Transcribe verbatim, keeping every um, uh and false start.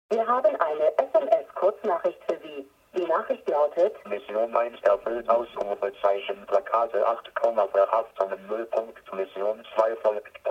Wir haben eine S M S-Kurznachricht für Sie. Die Nachricht lautet: Mission eins erfüllt, Ausrufezeichen, Plakate acht, verhaftung, Nullpunkt, Mission zwei folgt.